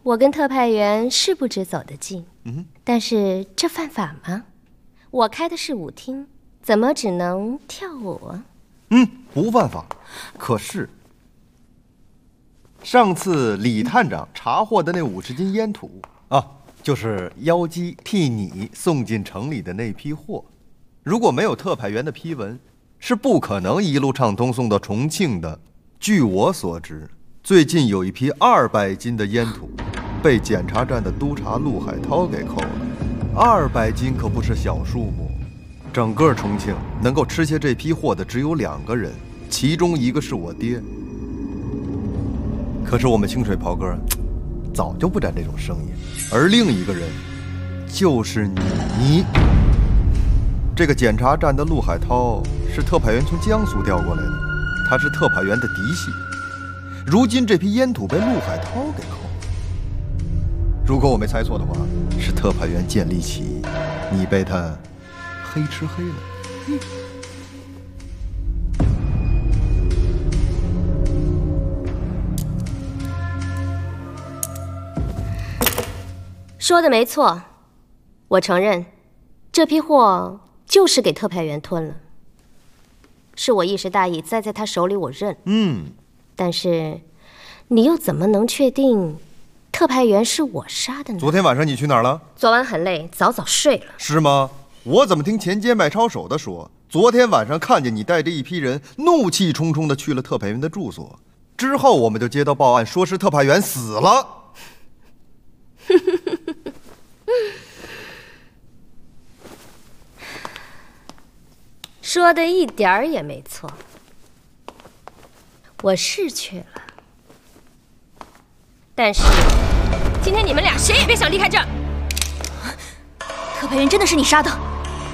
我跟特派员是不知走得近，但是这犯法吗？我开的是舞厅，怎么只能跳舞啊？ 不犯法。可是上次李探长查获的那50斤烟土啊，就是妖姬替你送进城里的那批货，如果没有特派员的批文，是不可能一路畅通送到重庆的。据我所知，最近有一批200斤的烟土被检查站的督察陆海涛给扣了。200斤可不是小数目，整个重庆能够吃下这批货的只有2个人，其中一个是我爹。可是我们清水袍哥早就不沾这种生意，而另一个人就是你。这个检查站的陆海涛是特派员从江苏调过来的，他是特派员的嫡系。如今这批烟土被陆海涛给扣了，如果我没猜错的话，是特派员建立起义，你被他黑吃黑了。 说的没错，我承认，这批货就是给特派员吞了，是我一时大意栽在他手里，我认。但是你又怎么能确定特派员是我杀的呢？ 昨天晚上你去哪儿了？ 昨晚很累，早早睡了。 是吗？我怎么听前街卖抄手的说，昨天晚上看见你带着一批人怒气冲冲地去了特派员的住所，之后我们就接到报案，说是特派员死了。 说的一点儿也没错，我是去了，但是今天你们俩谁也别想离开这儿。 特派员真的是你杀的？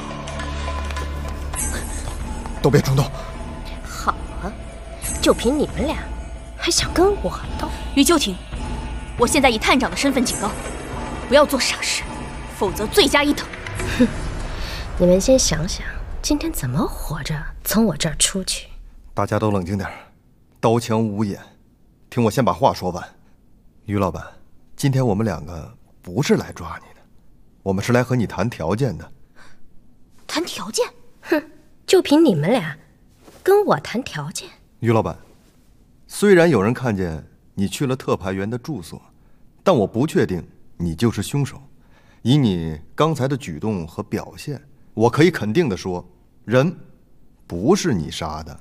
都别冲动。 好啊，就凭你们俩，还想跟我斗？ 于秋婷，我现在以探长的身份警告，不要做傻事，否则罪加一等。 哼，你们先想想，今天怎么活着从我这儿出去？ 大家都冷静点，刀枪无眼，听我先把话说完。于老板，今天我们2个不是来抓你的，我们是来和你谈条件的。 谈条件？ 哼，就凭你们俩，跟我谈条件？ 于老板，虽然有人看见你去了特派员的住所，但我不确定你就是凶手。以你刚才的举动和表现，我可以肯定地说，人不是你杀的。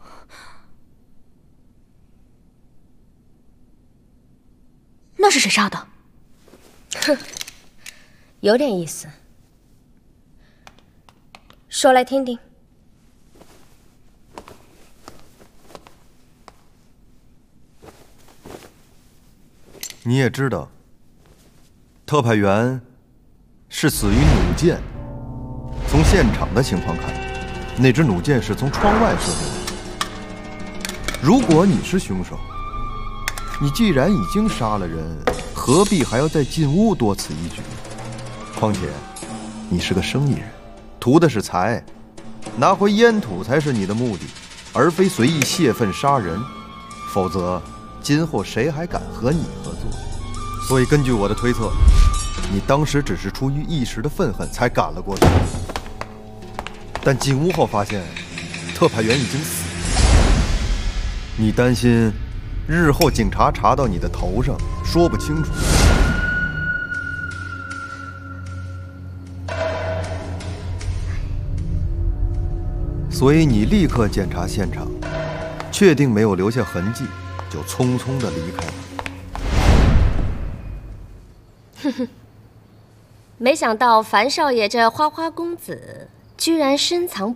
那是谁杀的？ 哼，有点意思，说来听听。 你也知道，特派员是死于弩箭。从现场的情况看，那支弩箭是从窗外射进来的。如果你是凶手，你既然已经杀了人，何必还要再进屋多此一举？况且，你是个生意人，图的是财，拿回烟土才是你的目的，而非随意泄愤杀人。否则，今后谁还敢和你合作？所以根据我的推测，你当时只是出于一时的愤恨才赶了过去。但进屋后发现，特派员已经死了。你担心日后警察查到你的头上，说不清楚。所以你立刻检查现场，确定没有留下痕迹，就匆匆地离开了。 哼哼，没想到樊少爷这花花公子居然深藏